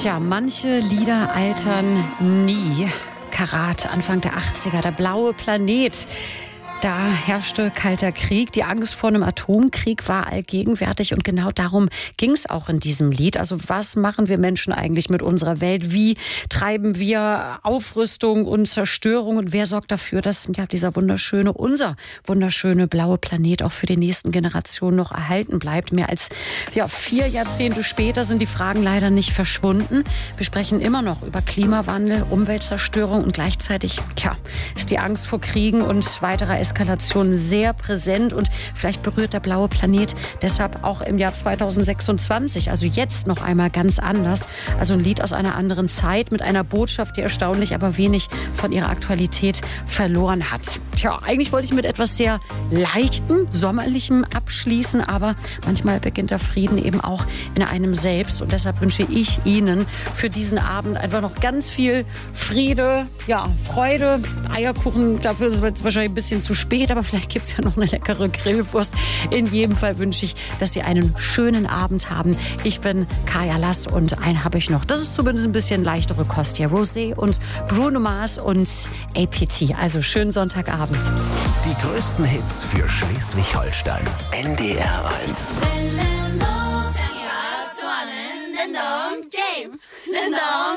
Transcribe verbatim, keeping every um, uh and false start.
Tja, manche Lieder altern nie. Karat, Anfang der achtziger, der blaue Planet. Da herrschte kalter Krieg. Die Angst vor einem Atomkrieg war allgegenwärtig. Und genau darum ging es auch in diesem Lied. Also was machen wir Menschen eigentlich mit unserer Welt? Wie treiben wir Aufrüstung und Zerstörung? Und wer sorgt dafür, dass ja, dieser wunderschöne, unser wunderschöne blaue Planet auch für die nächsten Generationen noch erhalten bleibt? Mehr als ja, vier Jahrzehnte später sind die Fragen leider nicht verschwunden. Wir sprechen immer noch über Klimawandel, Umweltzerstörung und gleichzeitig tja, ist die Angst vor Kriegen und weiterer Eskalation sehr präsent und vielleicht berührt der blaue Planet deshalb auch im Jahr zweitausendsechsundzwanzig, also jetzt noch einmal ganz anders. Also ein Lied aus einer anderen Zeit mit einer Botschaft, die erstaunlich, aber wenig von ihrer Aktualität verloren hat. Tja, eigentlich wollte ich mit etwas sehr Leichtem, Sommerlichem abschließen, aber manchmal beginnt der Frieden eben auch in einem selbst und deshalb wünsche ich Ihnen für diesen Abend einfach noch ganz viel Friede, ja, Freude, Eierkuchen, dafür ist es jetzt wahrscheinlich ein bisschen zu spät, aber vielleicht gibt es ja noch eine leckere Grillwurst. In jedem Fall wünsche ich, dass Sie einen schönen Abend haben. Ich bin Kaya Lass und einen habe ich noch. Das ist zumindest ein bisschen leichtere Kost hier. Rosé und Bruno Mars und A P T. Also schönen Sonntagabend. Die größten Hits für Schleswig-Holstein. N D R eins.